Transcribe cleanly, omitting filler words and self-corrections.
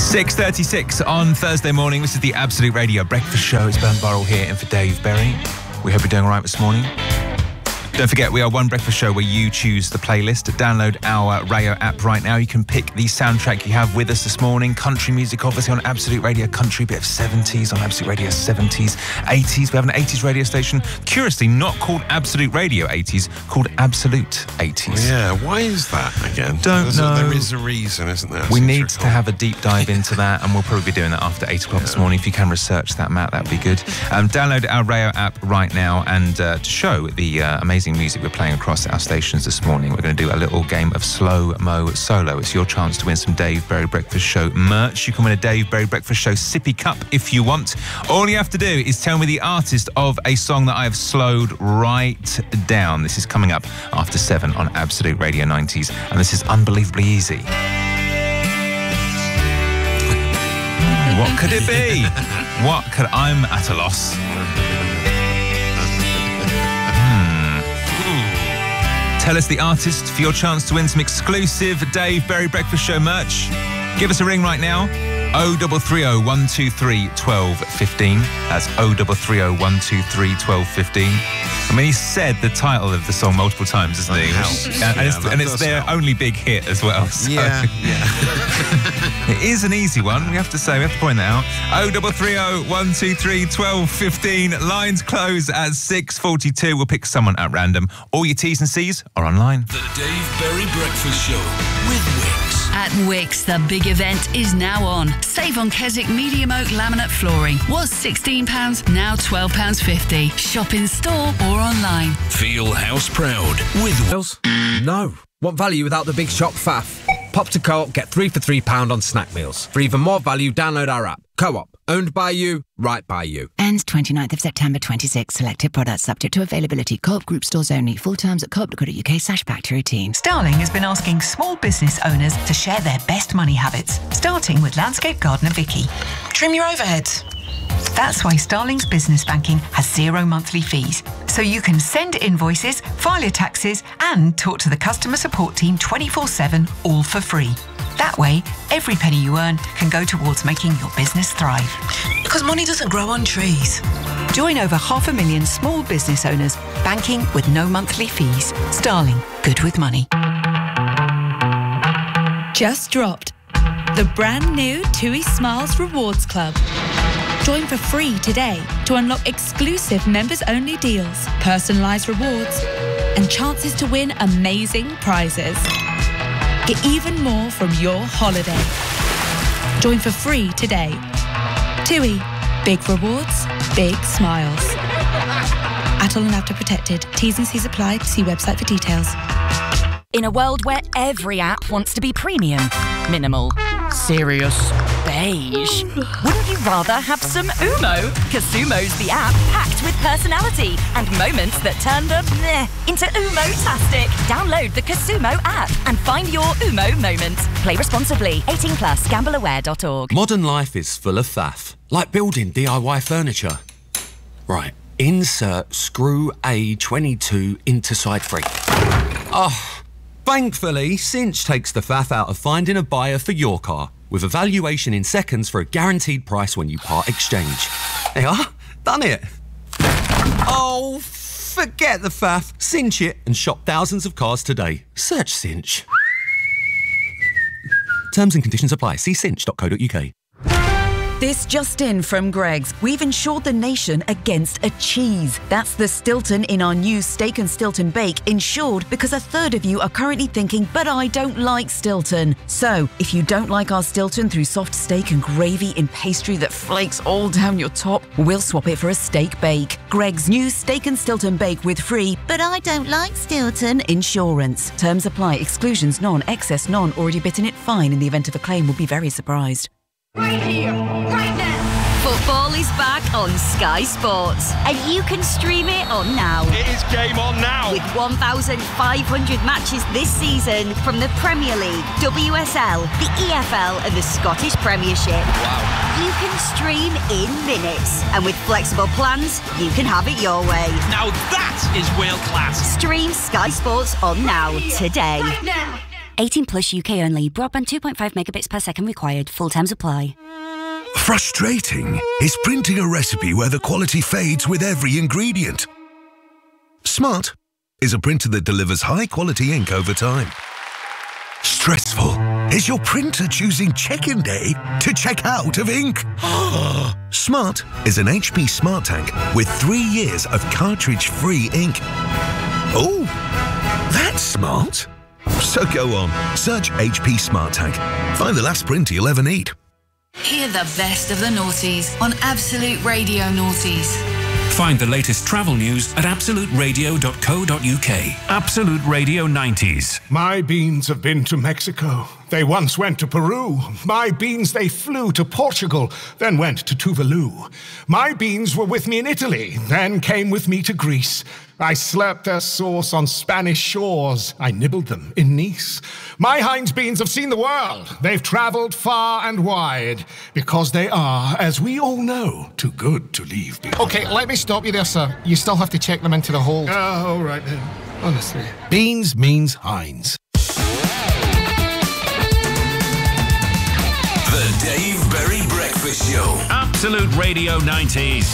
6:36 on Thursday morning. This is the Absolute Radio Breakfast Show. It's Ben Burrell here in for Dave Berry. We hope you're doing all right this morning. Don't forget, we are one breakfast show where you choose the playlist. Download our Rayo app right now. You can pick the soundtrack you have with us this morning. Country music, obviously, on Absolute Radio Country. Bit of 70s on Absolute Radio 70s. 80s, we have an 80s radio station. Curiously, not called Absolute Radio 80s, called Absolute 80s. Yeah, why is that again? Don't know. There is a reason, isn't there? We need to have a deep dive into that, and we'll probably be doing that after 8 o'clock this morning. If you can research that, Matt, that'd be good. Download our Rayo app right now, and to show the amazing music we're playing across our stations this morning, we're going to do a little game of slow-mo solo. It's your chance to win some Dave Berry Breakfast Show merch. You can win a Dave Berry Breakfast Show sippy cup if you want. All you have to do is tell me the artist of a song that I have slowed right down. This is coming up after 7 on Absolute Radio 90s, and this is unbelievably easy. What could it be? I'm at a loss. Tell us the artist for your chance to win some exclusive Dave Berry Breakfast Show merch. Give us a ring right now. 0330 123 1215. That's 0330 123 1215. I mean, he said the title of the song multiple times, isn't he? And it's their only big hit as well. So. Yeah. It is an easy one, we have to say. We have to point that out. 0330 123 1215. Lines close at 6:42. We'll pick someone at random. All your T's and C's are online. The Dave Berry Breakfast Show with Wix. At Wix, the big event is now on. Save on Keswick Medium Oak Laminate Flooring. Was £16, now £12.50. Shop in store or online. Feel house proud with Wix. No. Want value without the big shop faff? Pop to Co-op, get 3 for £3 on snack meals. For even more value, download our app. Co-op. Owned by you, right by you. Ends 29th of September 26. Selected products subject to availability. Co-op group stores only. Full terms at coop.co.uk/back-to-routine. Starling has been asking small business owners to share their best money habits, starting with landscape gardener Vicky. Trim your overheads. That's why Starling's business banking has 0 monthly fees. So you can send invoices, file your taxes, and talk to the customer support team 24/7, all for free. That way, every penny you earn can go towards making your business thrive. Because money doesn't grow on trees. Join over 500,000 small business owners, banking with no monthly fees. Starling, good with money. Just dropped. The brand new TUI Smiles Rewards Club. Join for free today to unlock exclusive members-only deals, personalised rewards, and chances to win amazing prizes. Get even more from your holiday. Join for free today. TUI. Big rewards, big smiles. Atoll and After Protected. T's and C's apply. See website for details. In a world where every app wants to be premium, minimal, serious, beige, wouldn't you rather have some Umo? Casumo's the app packed with personality and moments that turn the meh into Umo-tastic. Download the Casumo app and find your Umo moment. Play responsibly. 18+. Gambleaware.org. Modern life is full of faff, like building DIY furniture. Right, insert screw A22 into side 3. Oh. Thankfully, Cinch takes the faff out of finding a buyer for your car, with a valuation in seconds for a guaranteed price when you part exchange. They are done it. Oh, forget the faff. Cinch it and shop thousands of cars today. Search Cinch. Terms and conditions apply. See cinch.co.uk. This just in from Greggs. We've insured the nation against a cheese. That's the Stilton in our new Steak and Stilton Bake, insured because a third of you are currently thinking, but I don't like Stilton. So, if you don't like our Stilton through soft steak and gravy in pastry that flakes all down your top, we'll swap it for a steak bake. Greggs' new Steak and Stilton Bake with free, but I don't like Stilton insurance. Terms apply. Exclusions none. Excess none. Already bitten it fine. In the event of a claim, will be very surprised. Right here, right now. Football is back on Sky Sports, and you can stream it on now. It is game on now. With 1,500 matches this season from the Premier League, WSL, the EFL, and the Scottish Premiership. Wow. You can stream in minutes, and with flexible plans, you can have it your way. Now that is world class. Stream Sky Sports on now today. Right now. 18 plus UK only. Broadband 2.5 megabits per second required. Full terms apply. Frustrating is printing a recipe where the quality fades with every ingredient. Smart is a printer that delivers high-quality ink over time. Stressful is your printer choosing check-in day to check out of ink. Smart is an HP Smart Tank with 3 years of cartridge-free ink. Oh, that's smart. So go on, search HP Smart Tank. Find the last printer you'll ever need. Hear the best of the noughties on Absolute Radio Noughties. Find the latest travel news at absoluteradio.co.uk. Absolute Radio 90s. My beans have been to Mexico. They once went to Peru. My beans, they flew to Portugal, then went to Tuvalu. My beans were with me in Italy, then came with me to Greece. I slurped their sauce on Spanish shores. I nibbled them in Nice. My Heinz beans have seen the world. They've travelled far and wide because they are, as we all know, too good to leave behind. OK, let me stop you there, sir. You still have to check them into the hold. Oh, all right then. Honestly. Beans means Heinz. The Dave Berry Breakfast Show. Absolute Radio 90s.